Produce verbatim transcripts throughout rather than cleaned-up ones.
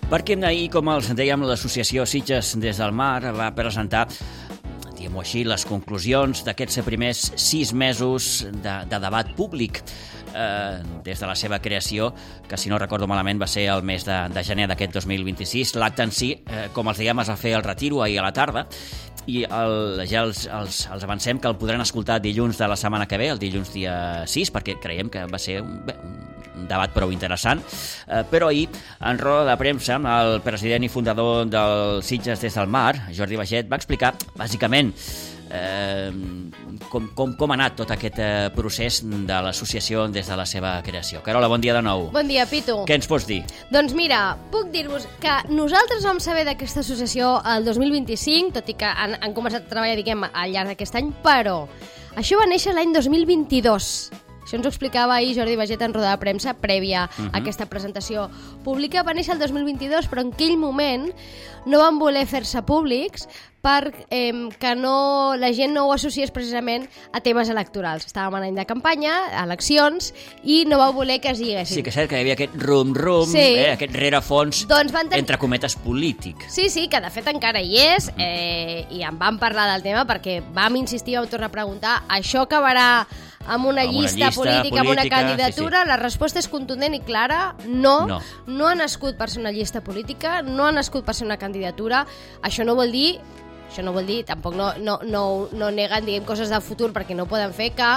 Perquè ahir, com els dèiem, l'associació Sitges des del Mar va presentar, diguem-ho així, les conclusions d'aquests primers sis mesos de, de debat públic eh, des de la seva creació, que si no recordo malament va ser el mes de, de gener d'aquest dos mil vint-i-sis. L'acte en si, eh, com els dèiem, es va fer el retiro ahir a la tarda, i el, ja els, els, els avancem que el podran escoltar dilluns de la setmana que ve, el dilluns dia sis, perquè creiem que va ser un, bé, un debat prou interessant. Eh, però ahir, en roda de premsa, el president i fundador del Sitges des del Mar, Jordi Baget, va explicar, bàsicament, eh, com, com, com ha anat tot aquest eh, procés de l'associació des de la seva creació. Carola, bon dia de nou. Bon dia, Pitu. Què ens pots dir? Doncs mira, puc dir-vos que nosaltres vam saber d'aquesta associació el dos mil vint-i-cinc, tot i que han, han començat a treballar, diguem, al llarg d'aquest any, però això va néixer l'any dos mil vint-i-dos. Això ens ho explicava ahir Jordi Baget en roda de premsa prèvia uh-huh. a aquesta presentació pública. Va néixer el dos mil vint-i-dos, però en aquell moment no van voler fer-se públics perquè eh, que no, la gent no ho associés precisament a temes electorals. Estàvem en any de campanya, eleccions, i no va voler que es diguessin. Sí, que és cert que hi havia aquest rum-rum, sí. eh, aquest rerefons, doncs ten... entre cometes, polític. Sí, sí, que de fet encara hi és, eh, i en vam parlar del tema perquè vam insistir, vam tornar a preguntar, això acabarà amb una, amb llista, una llista política, política, amb una candidatura? Sí, sí. La resposta és contundent i clara, no, no. No ha nascut per ser una llista política, no ha nascut per ser una candidatura. Això no vol dir, això no vol dir, tampoc no, no, no, no neguen, diguem, coses del futur, perquè no poden fer que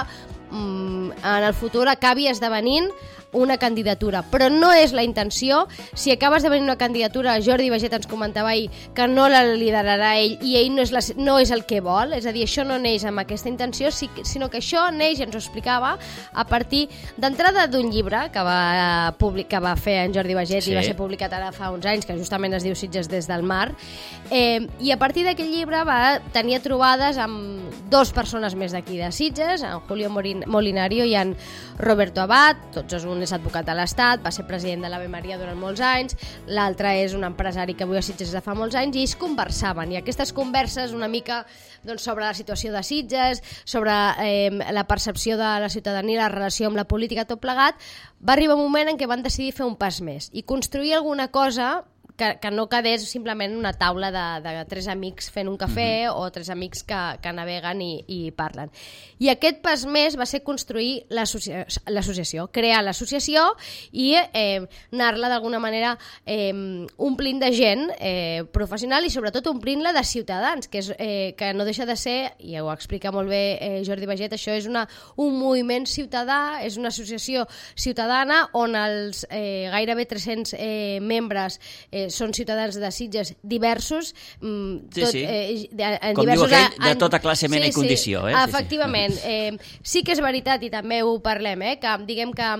mm, en el futur acabi esdevenint una candidatura, però no és la intenció. Si acaba esdevenint una candidatura, Jordi Baget ens comentava ahir que no la liderarà ell i ell no és, la, no és el que vol, és a dir, això no neix amb aquesta intenció, sinó que això neix, ens ho explicava, a partir d'entrada d'un llibre que va, public, que va fer en Jordi Baget, sí. I va ser publicat ara fa uns anys, que justament es diu Sitges des del Mar, eh, i a partir d'aquell llibre va tenir trobades amb dos persones més d'aquí de Sitges, en Julio Molinario i en Roberto Abad, tots és un és advocat de l'Estat, va ser president de l'Ave Maria durant molts anys, l'altre és un empresari que viu a Sitges des de fa molts anys, i ells conversaven, i aquestes converses una mica doncs, sobre la situació de Sitges, sobre eh, la percepció de la ciutadania, la relació amb la política, tot plegat, va arribar un moment en què van decidir fer un pas més i construir alguna cosa que, que no quedés simplement una taula de, de tres amics fent un cafè uh-huh. o tres amics que, que naveguen i, i parlen. I aquest pas més va ser construir l'associació, crear l'associació i eh, anar-la d'alguna manera eh, omplint de gent eh, professional i sobretot omplint-la de ciutadans, que, és, eh, que no deixa de ser, i ho explica molt bé eh, Jordi Baget, això és una, un moviment ciutadà, és una associació ciutadana on els eh, gairebé tres-cents eh, membres eh, són ciutadans de Sitges diversos, tot, sí, sí. Eh, de, en com diversos, diu aquell, de en, tota classe, mena sí, i condició. Sí, eh? efectivament. Sí, sí. Eh, sí que és veritat, i també ho parlem, eh, que diguem que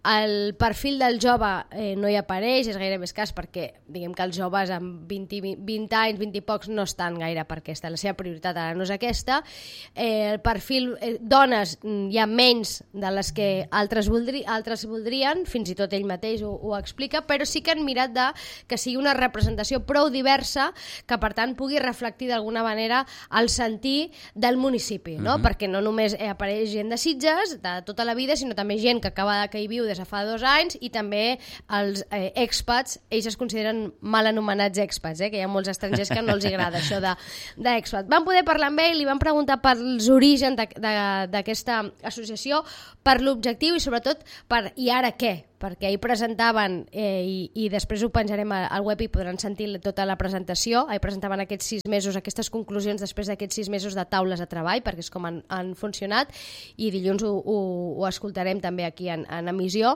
el perfil del jove eh, no hi apareix, és gairebé escàs perquè diguem que els joves amb vint, vint anys, vint i pocs no estan gaire per aquesta, la seva prioritat ara no és aquesta. Eh, el perfil eh, dones hi ha menys de les que altres, voldri, altres voldrien, fins i tot ell mateix ho, ho explica, però sí que han mirat de que sigui una representació prou diversa que per tant pugui reflectir d'alguna manera el sentir del municipi, no? Uh-huh. Perquè no només apareix gent de Sitges de tota la vida, sinó també gent que acaba que hi viu des de fa dos anys, i també els eh, expats, ells es consideren mal anomenats expats, eh, que hi ha molts estrangers que no els agrada això d'expat. Vam poder parlar amb ell, li vam preguntar pels orígens d'aquesta associació, per l'objectiu i sobretot per i ara què, perquè ahir presentaven eh, i, i després ho penjarem al web i podran sentir tota la presentació. Ahir presentaven aquests sis mesos, aquestes conclusions després d'aquests sis mesos de taules de treball, perquè és com han, han funcionat, i dilluns ho, ho, ho escoltarem també aquí en, en emissió.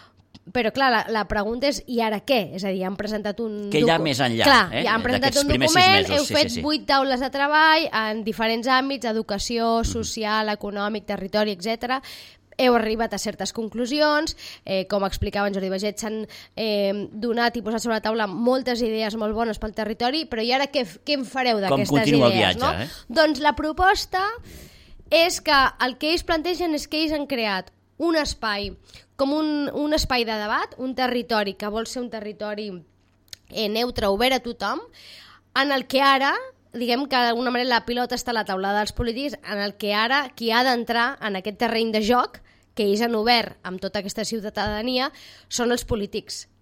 Però clar, la, la pregunta és i ara què? És a dir, han presentat un... Què hi ha més enllà? Clar, eh? ja han presentat un document, heu sí, fet sí, sí. vuit taules de treball en diferents àmbits, educació, social, econòmic, territori, etcètera. Heu arribat a certes conclusions, eh, com explicava en Jordi Baget, s'han eh, donat i posat sobre la taula moltes idees molt bones pel territori, però i ara què, què en fareu d'aquestes idees? Com continua el viatge, no? eh? Doncs la proposta és que el que ells plantegen és que ells han creat un espai, com un, un espai de debat, un territori que vol ser un territori eh, neutre, obert a tothom, en el que ara diguem que d'alguna manera la pilota està a la taulada dels polítics, en el que ara qui ha d'entrar en aquest terreny de joc que ells han obert amb tota aquesta ciutadania són els polítics.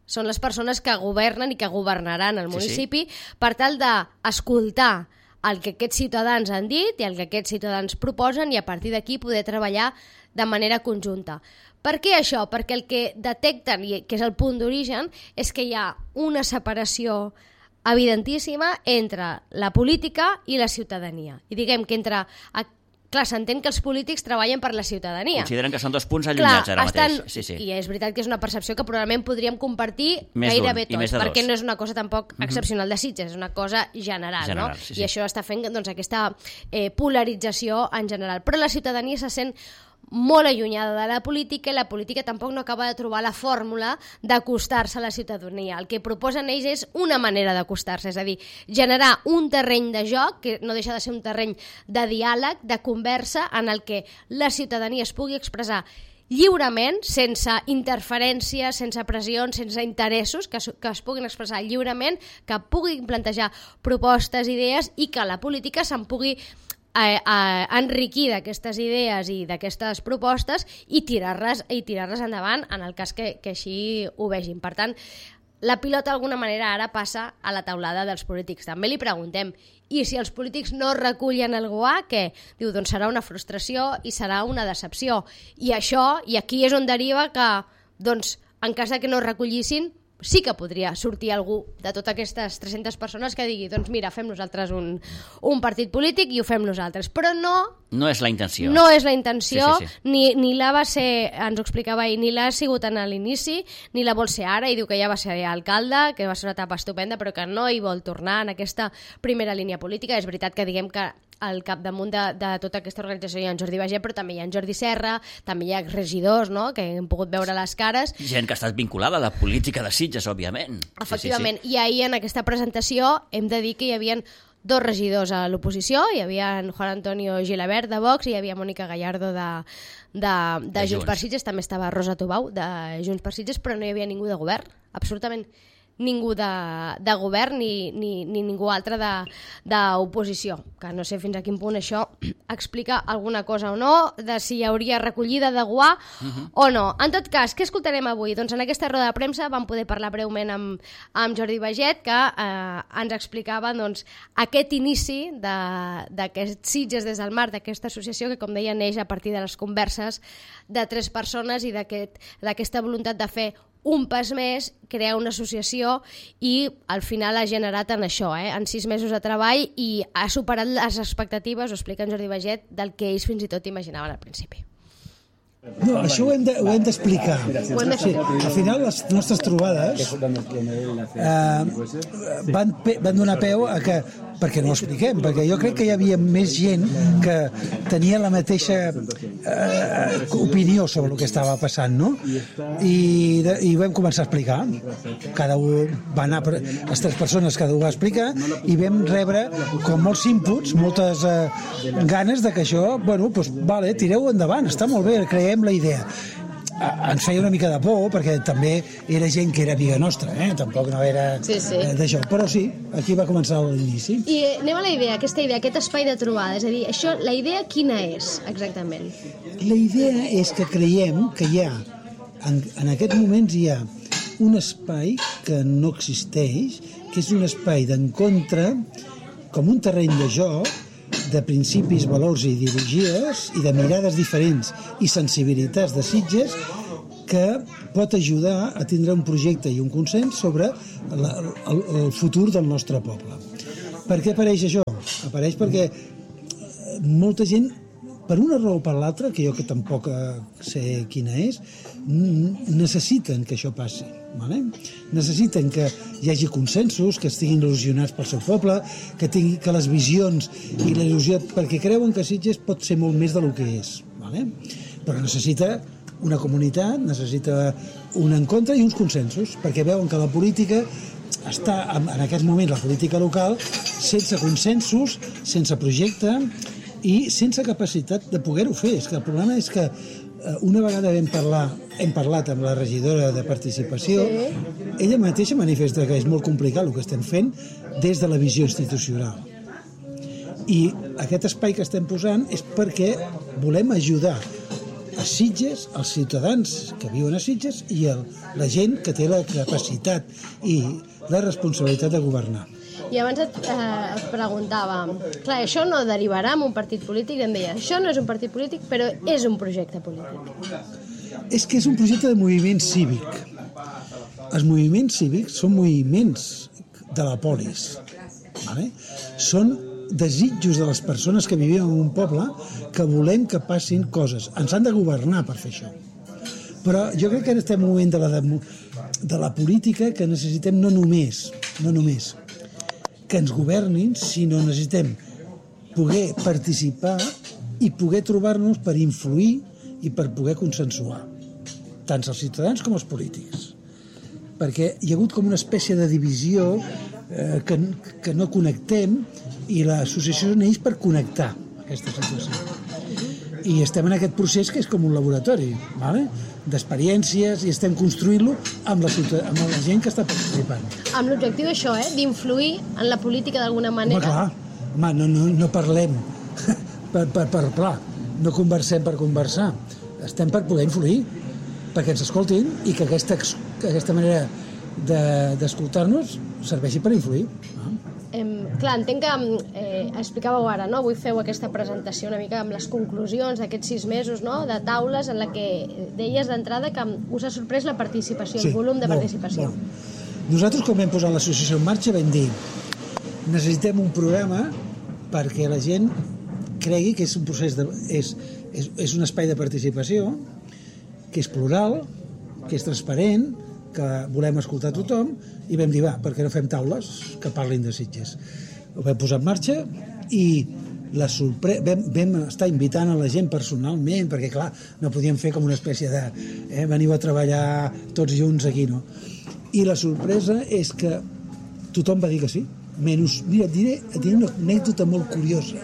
són les persones que governen i que governaran el municipi, sí, sí. per tal d'escoltar el que aquests ciutadans han dit i el que aquests ciutadans proposen i a partir d'aquí poder treballar de manera conjunta. Per què això? Perquè el que detecten, i que és el punt d'origen, és que hi ha una separació evidentíssima entre la política i la ciutadania. I diguem que entre... Clar, s'entén que els polítics treballen per la ciutadania. Consideren que són dos punts allunyats Clar, ara estan, mateix. Sí, sí. I és veritat que és una percepció que probablement podríem compartir més gairebé tots, perquè dos. no és una cosa tampoc excepcional de Sitges, és una cosa general, general no? Sí, sí. I això està fent doncs, aquesta eh, polarització en general. Però la ciutadania se sent molt allunyada de la política i la política tampoc no acaba de trobar la fórmula d'acostar-se a la ciutadania. El que proposen ells és una manera d'acostar-se, és a dir, generar un terreny de joc que no deixa de ser un terreny de diàleg, de conversa, en el que la ciutadania es pugui expressar lliurement, sense interferències, sense pressions, sense interessos, que, que es puguin expressar lliurement, que puguin plantejar propostes, idees i que la política se'n pugui A, a enriquir d'aquestes idees i d'aquestes propostes i tirar-les i tirar-les endavant en el cas que, que així ho vegin. Per tant, la pilota d'alguna manera ara passa a la taulada dels polítics. També li preguntem, i si els polítics no recullen algú A, què? Diu, doncs serà una frustració i serà una decepció. I això, i aquí és on deriva que, doncs, en cas de que no recollissin, sí que podria sortir algú de totes aquestes tres-centes persones que digui, doncs mira, fem nosaltres un, un partit polític i ho fem nosaltres, però no... No és la intenció. No és la intenció, sí, sí, sí. Ni, ni la va ser, ens ho explicava ahir, ni l'ha sigut en l'inici, ni la vol ser ara, i diu que ja va ser alcalde, que va ser una etapa estupenda, però que no hi vol tornar en aquesta primera línia política. És veritat que diguem que al capdamunt de, de tota aquesta organització hi ha en Jordi Bagé, però també hi ha en Jordi Serra, també hi ha regidors, no?, que hem pogut veure les cares. Gent que ha estat vinculada a la política de Sitges, òbviament. Efectivament, sí, sí, sí. I ahir en aquesta presentació hem de dir que hi havia dos regidors a l'oposició, hi havia en Juan Antonio Gilabert de Vox i hi havia Mònica Gallardo de, de, de, de Junts per Sitges, també estava Rosa Tobau de Junts per Sitges, però no hi havia ningú de govern, absolutament ningú de, de govern ni, ni, ni ningú altre d'oposició, que no sé fins a quin punt això explica alguna cosa o no, de si hi hauria recollida de guà uh-huh. o no. En tot cas, què escoltarem avui? Doncs en aquesta roda de premsa vam poder parlar breument amb, amb Jordi Baget, que eh, ens explicava doncs, aquest inici d'aquest Sitges des del mar, d'aquesta associació que, com deia, neix a partir de les converses de tres persones i d'aquesta aquest, voluntat de fer un pas més, crear una associació i al final ha generat en això, eh? en sis mesos de treball i ha superat les expectatives, ho explica en Jordi Baget, del que ells fins i tot imaginaven al principi. No, això ho hem d'explicar. De, ho hem sí, al final les nostres trobades eh, van, van donar peu a que, perquè no ho expliquem, perquè jo crec que hi havia més gent que tenia la mateixa eh, opinió sobre el que estava passant, no? I, de, i vam començar a explicar. Cada un va anar, les tres persones cada un va explicar i vam rebre com molts inputs, moltes eh, ganes de que això, bueno, doncs, vale, tireu endavant, està molt bé, creiem la idea. Ens feia una mica de por perquè també era gent que era amiga nostra, eh? Tampoc no era sí, sí. eh, d'això, però sí, aquí va començar l'inici. I anem a la idea, aquesta idea, aquest espai de trobada, és a dir, això, la idea quina és exactament? La idea és que creiem que hi ha, en, en aquests moments hi ha un espai que no existeix, que és un espai d'encontre com un terreny de joc de principis, valors i ideologies i de mirades diferents i sensibilitats de Sitges que pot ajudar a tindre un projecte i un consens sobre la, el, el futur del nostre poble. Per què apareix això? Apareix perquè molta gent, per una raó o per l'altra, que jo que tampoc sé quina és, necessiten que això passi. Vale? Necessiten que hi hagi consensos, que estiguin il·lusionats pel seu poble, que, tingui, que les visions i la il·lusió, perquè creuen que Sitges pot ser molt més del que és. Vale? Però necessita una comunitat, necessita un encontre i uns consensos, perquè veuen que la política està, en aquest moment, la política local, sense consensos, sense projecte i sense capacitat de poder-ho fer. És que el problema és que una vegada vam parlar, hem parlat amb la regidora de participació, sí. Ella mateixa manifesta que és molt complicat el que estem fent des de la visió institucional. I aquest espai que estem posant és perquè volem ajudar a Sitges, els ciutadans que viuen a Sitges i el, la gent que té la capacitat i la responsabilitat de governar. I abans et, eh, et preguntava, clar, això no derivarà en un partit polític, i em deia, això no és un partit polític, però és un projecte polític. És que és un projecte de moviment cívic. Els moviments cívics són moviments de la polis. Vale? Són desitjos de les persones que vivim en un poble que volem que passin coses. Ens han de governar per fer això. Però jo crec que ara estem en un moment de la, de, de la política que necessitem no només, no només que ens governin, sinó necessitem poder participar i poder trobar-nos per influir i per poder consensuar, tant els ciutadans com els polítics. Perquè hi ha hagut com una espècie de divisió eh, que, que no connectem i l'associació neix per connectar aquesta situació. I estem en aquest procés que és com un laboratori, vale? d'experiències, i estem construint-lo amb la, amb la gent que està participant. Amb l'objectiu d'això, eh? d'influir en la política d'alguna manera. Home, clar, home, no, no, no parlem per, per, per pla, no conversem per conversar, estem per poder influir, perquè ens escoltin i que aquesta, que aquesta manera d'escoltar-nos de, serveixi per influir. Ah. Em, clar, entenc que eh, explicàveu ara, no? Avui feu aquesta presentació una mica amb les conclusions d'aquests sis mesos, no? de taules en la que deies d'entrada que us ha sorprès la participació, sí, el volum de molt, participació. Molt. Nosaltres, quan vam posar l'associació en marxa, vam dir necessitem un programa perquè la gent cregui que és un procés de, és, és, és un espai de participació, que és plural, que és transparent, que volem escoltar tothom, i vam dir, va, perquè no fem taules que parlin de Sitges. Ho vam posar en marxa i la sorpre... vam, vam estar invitant a la gent personalment, perquè clar, no podíem fer com una espècie de eh, veniu a treballar tots junts aquí, no? I la sorpresa és que tothom va dir que sí, menys, mira, et diré, et diré una anècdota molt curiosa.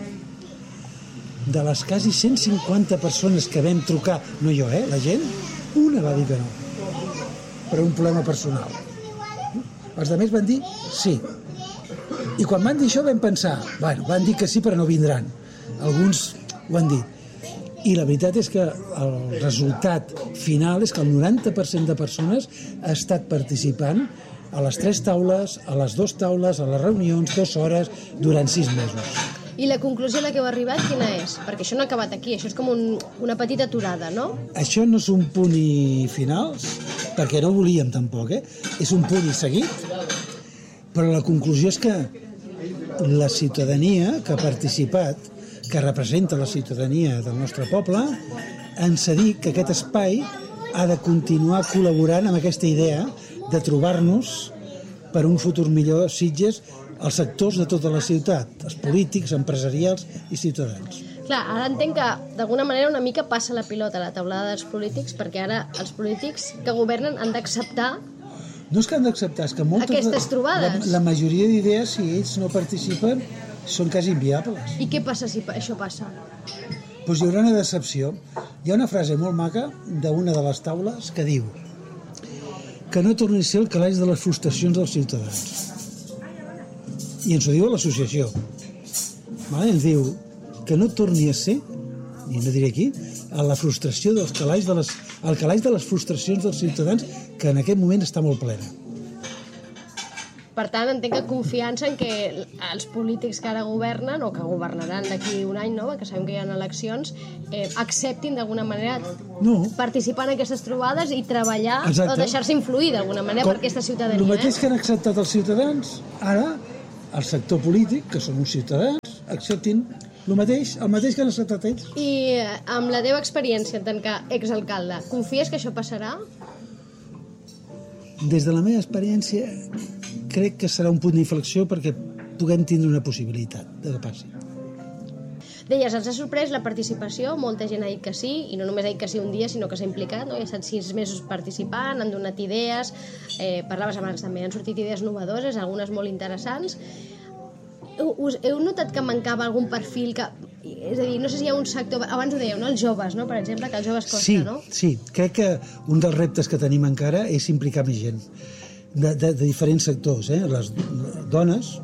De les quasi cent cinquanta persones que vam trucar, no jo, eh, la gent, una va dir que no, per un problema personal. Els altres van dir sí. I quan van dir això vam pensar, bueno, van dir que sí però no vindran. Alguns ho han dit. I la veritat és que el resultat final és que el noranta per cent de persones ha estat participant a les tres taules, a les dues taules, a les reunions, dues hores, durant sis mesos. I la conclusió a la que heu arribat, quina és? Perquè això no ha acabat aquí, això és com un, una petita aturada, no? Això no és un punt i finals, perquè no volíem tampoc, eh? És un punt i seguit, però la conclusió és que la ciutadania que ha participat, que representa la ciutadania del nostre poble, ens ha dit que aquest espai ha de continuar col·laborant amb aquesta idea de trobar-nos per un futur millor Sitges, els sectors de tota la ciutat, els polítics, empresarials i ciutadans. Clar, ara entenc que d'alguna manera una mica passa la pilota a la taulada dels polítics, perquè ara els polítics que governen han d'acceptar no és que han d'acceptar, és que moltes aquestes trobades. La, la majoria d'idees, si ells no participen, són quasi inviables. I què passa si això passa? Doncs hi haurà una decepció. Hi ha una frase molt maca d'una de les taules que diu que no torni a ser el calaix de les frustracions dels ciutadans. I ens ho diu l'associació. Vale? Ens diu que no torni a ser, i no diré aquí, a la frustració dels calaix de les, el calaix de les frustracions dels ciutadans, que en aquest moment està molt plena. Per tant, entenc que confiança en que els polítics que ara governen, o que governaran d'aquí un any, no? que sabem que hi ha eleccions, eh, acceptin d'alguna manera no. participar en aquestes trobades i treballar, exacte, o deixar-se influir d'alguna manera Com, per aquesta ciutadania. El mateix eh? que han acceptat els ciutadans, ara el sector polític, que són uns ciutadans, acceptin el mateix, el mateix que han acceptat ells. I amb la teva experiència en tant que exalcalde, confies que això passarà? Des de la meva experiència, crec que serà un punt d'inflexió perquè puguem tindre una possibilitat de que passi. Deies, ens ha sorprès la participació, molta gent ha dit que sí, i no només ha dit que sí un dia, sinó que s'ha implicat, no? Hi ha estat sis mesos participant, han donat idees, eh, parlaves abans també, han sortit idees novedoses, algunes molt interessants. Us, heu notat que mancava algun perfil que... És a dir, no sé si hi ha un sector... Abans ho dèieu, no? Els joves, no? Per exemple, que els joves costa, sí, no? Sí, crec que un dels reptes que tenim encara és implicar més gent de, de, de diferents sectors, eh? Les dones,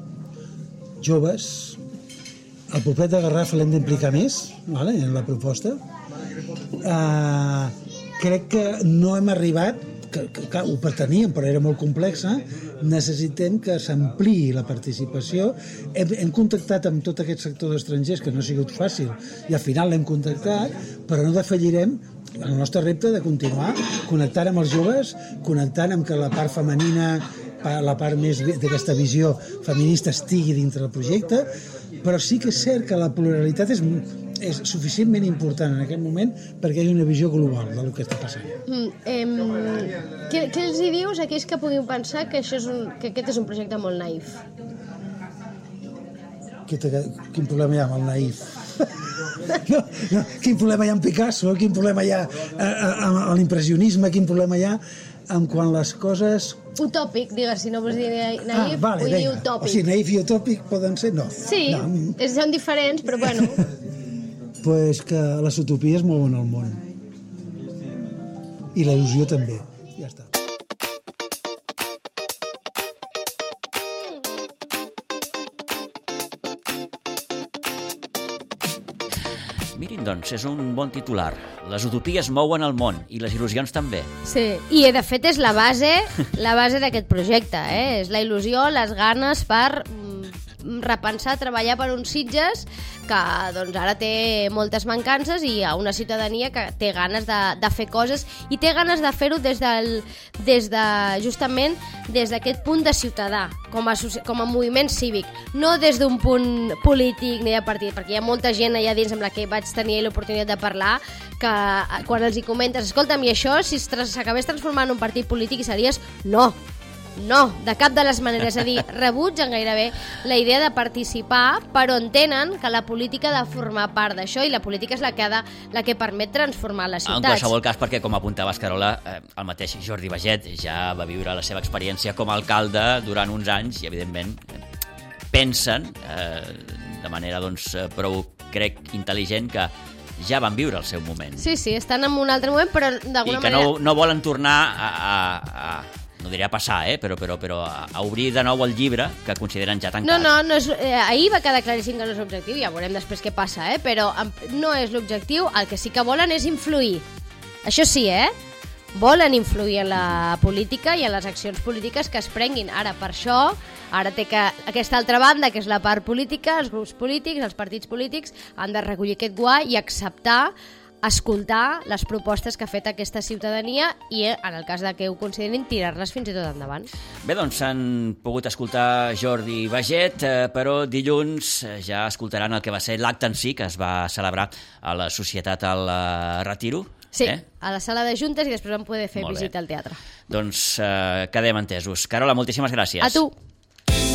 joves, el poblet de Garraf l'hem d'implicar més, vale? En la proposta, eh, crec que no hem arribat, que, que, que ho preteníem, però era molt complexa, necessitem que s'ampliï la participació. Hem, hem contactat amb tot aquest sector d'estrangers, que no ha sigut fàcil, i al final l'hem contactat, però no defallirem el nostre repte de continuar connectant amb els joves, connectant amb que la part femenina, la part més d'aquesta visió feminista estigui dintre del projecte, però sí que és cert que la pluralitat és, és suficientment important en aquest moment perquè hi ha una visió global del que està passant. Mm, eh, què, què els hi dius a aquells que puguin pensar que, això és un, que aquest és un projecte molt naïf? Quin problema hi ha amb el naïf? No, no, quin problema hi ha amb Picasso? Quin problema hi ha amb l'impressionisme? Quin problema hi ha amb quan les coses... Utòpic, digues, si no vols dir naïf, ah, vale, vull venga. dir utòpic. O sigui, naïf i utòpic poden ser? No. Sí, no. són diferents, però bueno. Pues que les utopies mouen el món. I la il·lusió també. Ja està. Mirin, doncs, és un bon titular. Les utopies mouen el món i les il·lusions també. Sí, i de fet és la base la base d'aquest projecte, eh? És la il·lusió, les ganes per repensar, treballar per uns Sitges que doncs, ara té moltes mancances i hi ha una ciutadania que té ganes de, de fer coses i té ganes de fer-ho des, del, des de, justament des d'aquest punt de ciutadà, com a, com a moviment cívic, no des d'un punt polític ni de partit, perquè hi ha molta gent allà dins amb la que vaig tenir l'oportunitat de parlar que quan els hi comentes, escolta'm, i això si s'acabés transformant en un partit polític i series, no, no, de cap de les maneres, és a dir, rebutgen gairebé la idea de participar, però entenen que la política ha de formar part d'això i la política és la que, ha de, la que permet transformar les ciutats. En qualsevol cas, perquè com apuntaves, Carola, eh, el mateix Jordi Baget ja va viure la seva experiència com a alcalde durant uns anys i, evidentment, pensen eh, de manera doncs, prou, crec, intel·ligent que ja van viure el seu moment. Sí, sí, estan en un altre moment, però d'alguna manera... I que no, no volen tornar a... a, a no diré a passar, eh? però, però, però a obrir de nou el llibre que consideren ja tancat. No, no, no és, eh, ahir va quedar claríssim que no és l'objectiu, ja veurem després què passa, eh? Però no és l'objectiu, el que sí que volen és influir. Això sí, eh? Volen influir en la política i en les accions polítiques que es prenguin. Ara, per això, ara té que aquesta altra banda, que és la part política, els grups polítics, els partits polítics, han de recollir aquest guany i acceptar escoltar les propostes que ha fet aquesta ciutadania i, en el cas de que ho considerin, tirar-les fins i tot endavant. Bé, doncs s'han pogut escoltar Jordi Baget, eh, però dilluns ja escoltaran el que va ser l'acte en si, que es va celebrar a la Societat al Retiro. Sí, eh? a la sala de juntes i després vam poder fer visita al teatre. Doncs eh, quedem entesos. Carola, moltíssimes gràcies. A tu.